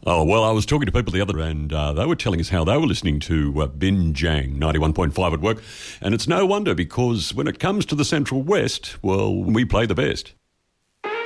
Oh, well, I was talking to people the other and they were telling us how they were listening to Binjang 91.5 at work. And it's no wonder because when it comes to the Central West, well, we play the best.